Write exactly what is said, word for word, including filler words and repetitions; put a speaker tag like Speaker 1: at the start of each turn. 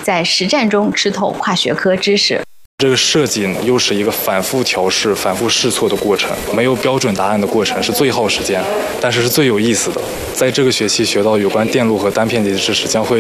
Speaker 1: 在实战中吃透跨学科知识。
Speaker 2: 这个设计呢，又是一个反复调试、反复试错的过程，没有标准答案的过程是最耗时间，但是是最有意思的。在这个学期学到有关电路和单片体的知识，将会